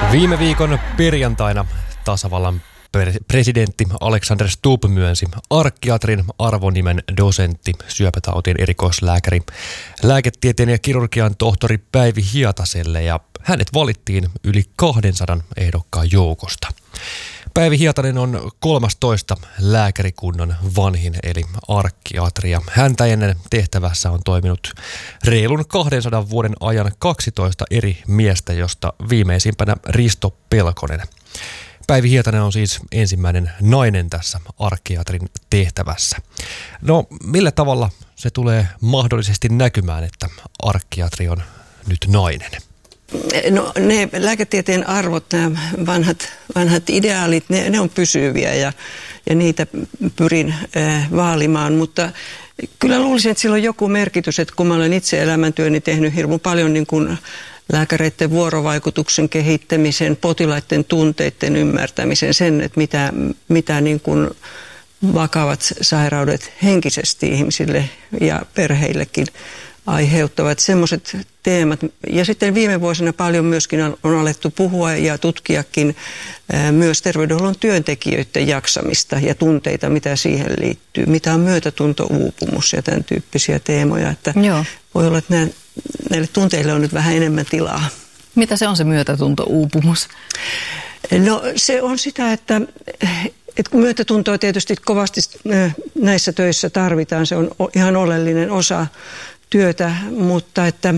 Viime viikon perjantaina tasavallan presidentti Alexander Stubb myönsi arkkiatrin arvonimen dosentti, syöpätautien erikoislääkäri, lääketieteen ja kirurgian tohtori Päivi Hietaselle, ja hänet valittiin yli 200 ehdokkaan joukosta. Päivi Hietanen on 13 lääkärikunnan vanhin eli arkkiatri, ja häntä ennen tehtävässä on toiminut reilun 200 vuoden ajan 12 eri miestä, josta viimeisimpänä Risto Pelkonen. Päivi Hietanen on siis ensimmäinen nainen tässä arkkiatrin tehtävässä. No, millä tavalla se tulee mahdollisesti näkymään, että arkkiatri on nyt nainen? No, ne lääketieteen arvot, nämä vanhat ideaalit, ne on pysyviä ja niitä pyrin vaalimaan, mutta kyllä luulisin, että sillä on joku merkitys, että kun mä olen itse elämäntyöni tehnyt hirmu paljon niin kuin lääkäreiden vuorovaikutuksen kehittämisen, potilaiden tunteiden ymmärtämisen, sen, että mitä niin kuin vakavat sairaudet henkisesti ihmisille ja perheillekin aiheuttavat, semmoiset teemat. Ja sitten viime vuosina paljon myöskin on alettu puhua ja tutkiakin myös terveydenhuollon työntekijöiden jaksamista ja tunteita, mitä siihen liittyy. Mitä on myötätunto-uupumus ja tämän tyyppisiä teemoja. Että voi olla, että näille tunteille on nyt vähän enemmän tilaa. Mitä se on se myötätunto-uupumus? No, se on sitä, että myötätuntoa tietysti kovasti näissä töissä tarvitaan. Se on ihan oleellinen osa työtä, mutta että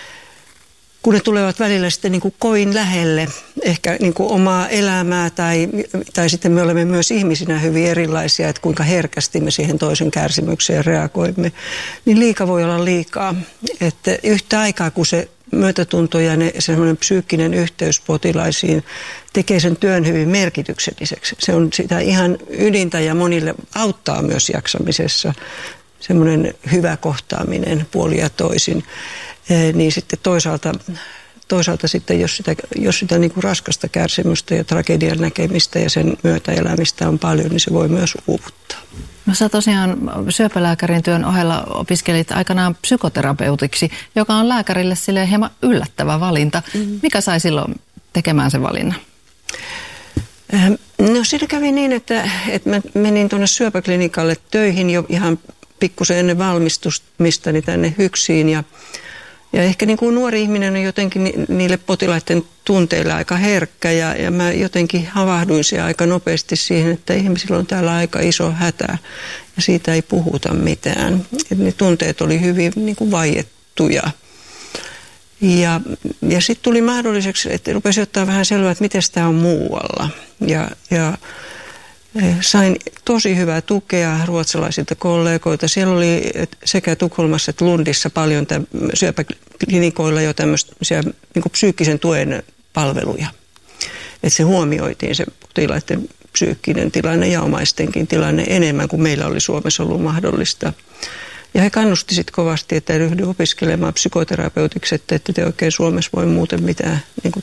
kun ne tulevat välillä sitten niin kuin kovin lähelle ehkä niin kuin omaa elämää tai sitten me olemme myös ihmisinä hyvin erilaisia, että kuinka herkästi me siihen toisen kärsimykseen reagoimme, niin liika voi olla liikaa. Että yhtä aikaa kun se myötätunto ja semmoinen psyykkinen yhteys potilaisiin tekee sen työn hyvin merkitykselliseksi. Se on sitä ihan ydintä ja monille auttaa myös jaksamisessa. Semmoinen hyvä kohtaaminen puolin ja toisin, niin sitten toisaalta sitten, jos sitä niin kuin raskasta kärsimystä ja tragedian näkemistä ja sen myötä elämistä on paljon, niin se voi myös uuvuttaa. No sä tosiaan syöpälääkärin työn ohella opiskelit aikanaan psykoterapeutiksi, joka on lääkärille silleen hieman yllättävä valinta. Mikä sai silloin tekemään sen valinnan? No siinä kävi niin, että mä menin tuonne syöpäklinikalle töihin jo ihan pikkusen ennen valmistumistani tänne Hyksiin ja ehkä niin kuin nuori ihminen on jotenkin niille potilaiden tunteille aika herkkä ja mä jotenkin havahduin siellä aika nopeasti siihen, että ihmisillä on täällä aika iso hätä ja siitä ei puhuta mitään. Että ne tunteet oli hyvin niin kuin vaiettuja. Ja sitten tuli mahdolliseksi, että rupesin ottaa vähän selvää, että miten tämä on muualla. Ja sain tosi hyvää tukea ruotsalaisilta kollegoilta. Siellä oli sekä Tukholmassa että Lundissa paljon syöpäklinikoilla jo tämmöisiä niin kuin psyykkisen tuen palveluja. Että se huomioitiin se potilaiden psyykkinen tilanne ja omaistenkin tilanne enemmän kuin meillä oli Suomessa ollut mahdollista. Ja he kannusti sitten kovasti, että ryhdy opiskelemaan psykoterapeutiksi, että ette te oikein Suomessa voi muuten mitään niin kuin